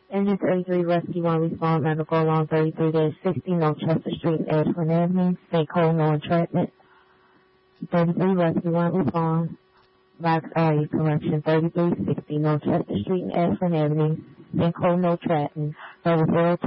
Engine 33 Rescue 1 respond medical along 33-60 North Chester Street, Ashland Avenue, St. Cole, no entrapment. 33 Rescue 1 respond. Box area correction 3360 North Chester Street, Ashland Avenue, St. Cole, no entrapment. Level 0